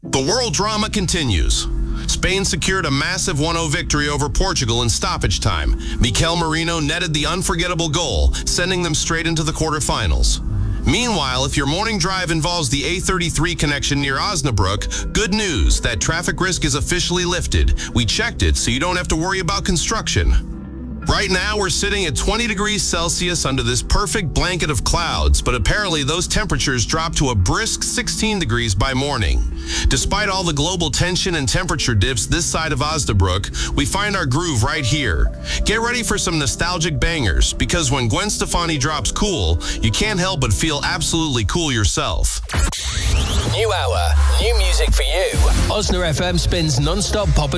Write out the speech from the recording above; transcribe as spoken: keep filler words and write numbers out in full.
The world drama continues. Spain secured a massive one oh victory over Portugal in stoppage time. Mikel Merino netted the unforgettable goal, sending them straight into the quarterfinals. Meanwhile, if your morning drive involves the A thirty-three connection near Osnabrück, good news, that traffic risk is officially lifted. We checked it, so you don't have to worry about construction. Right now, we're sitting at twenty degrees Celsius under this perfect blanket of clouds, but apparently those temperatures drop to a brisk sixteen degrees by morning. Despite all the global tension and temperature dips this side of Osnabrück, we find our groove right here. Get ready for some nostalgic bangers, because when Gwen Stefani drops Cool, you can't help but feel absolutely cool yourself. New hour, new music for you. Osna F M spins non-stop pop and